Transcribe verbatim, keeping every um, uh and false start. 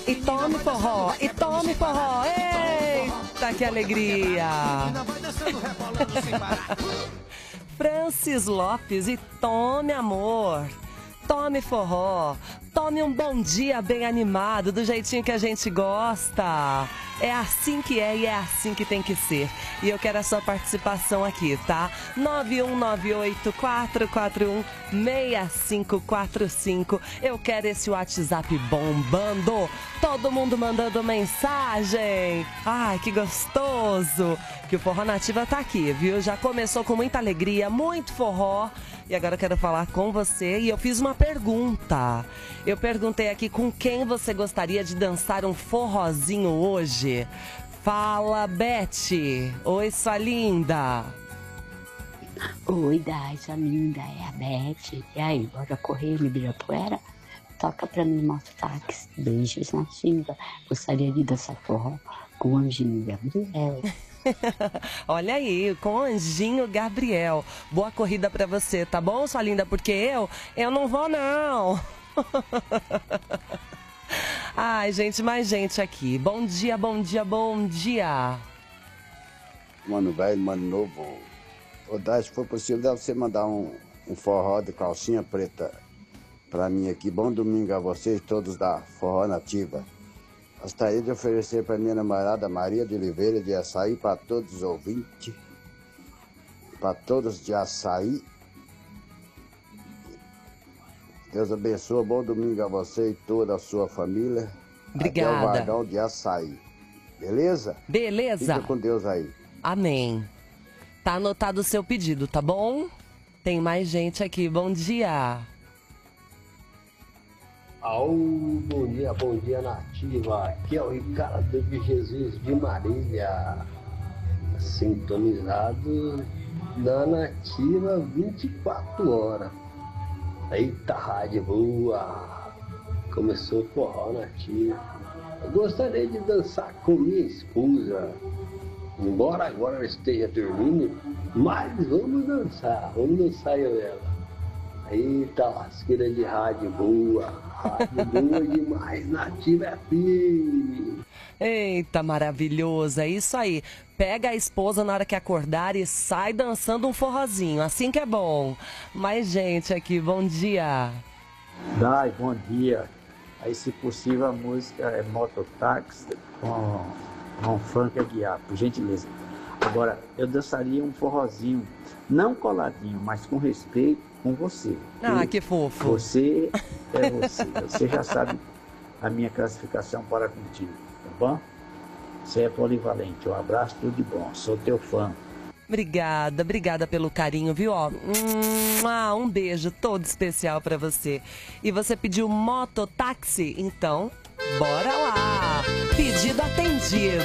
E tome forró, e tome forró, eita que alegria! Francis Lopes, e tome amor, tome forró, tome um bom dia bem animado, do jeitinho que a gente gosta. É assim que é e é assim que tem que ser. E eu quero a sua participação aqui, tá? nove um nove oito, quatro quatro um, seis cinco quatro cinco. Eu quero esse WhatsApp bombando. Todo mundo mandando mensagem. Ai, que gostoso. Que o Forró Nativa tá aqui, viu? Já começou com muita alegria, muito forró. E agora eu quero falar com você e eu fiz uma pergunta. Eu perguntei aqui com quem você gostaria de dançar um forrozinho hoje. Fala, Beth. Oi, sua linda. Oi, Dai, sua linda, é a Beth. E aí, bora correr no Ibirapuera? Toca pra mim, mototáxi. Beijos, Nativa. Gostaria de dançar forró com o Anjinho Gabriel. Olha aí, com o Anjinho Gabriel. Boa corrida pra você, tá bom, sua linda? Porque eu, eu não vou, não. Ai, gente, mais gente aqui. Bom dia, bom dia, bom dia. Mano velho, mano novo. Ô, Dai, se for possível, deve você mandar um, um forró de calcinha preta pra mim aqui. Bom domingo a vocês, todos da Forró Nativa. Gostaria de oferecer para minha namorada Maria de Oliveira de Açaí, para todos os ouvintes, para todos de Açaí. Deus abençoe, bom domingo a você e toda a sua família. Obrigada. Até o Vagão de Açaí. Beleza? Beleza. Fica com Deus aí. Amém. Tá anotado o seu pedido, tá bom? Tem mais gente aqui, bom dia. Au, bom dia, bom dia, Nativa. Aqui é o Ricardo de Jesus de Marília, sintonizado na Nativa vinte e quatro horas. Eita, rádio boa! Começou o Forró Nativa. Eu gostaria de dançar com minha esposa, embora agora ela esteja dormindo, mas vamos dançar, vamos dançar eu e ela. Eita, lasqueira de rádio boa! Rádio boa demais, Nativa é firme. Eita, maravilhoso, é isso aí. Pega a esposa na hora que acordar e sai dançando um forrozinho, assim que é bom. Mais gente aqui, bom dia. Dai, bom dia. Aí, se possível, a música é Mototáxi com, com funk aguiar, por gentileza. Agora, eu dançaria um forrozinho, não coladinho, mas com respeito com você. Ah, que fofo. Você é você. Você já sabe a minha classificação para contigo, tá bom? Você é polivalente. Um abraço, tudo de bom. Sou teu fã. Obrigada, obrigada pelo carinho, viu? Ó, um beijo todo especial pra você. E você pediu mototáxi? Então, bora lá! Pedido atendido.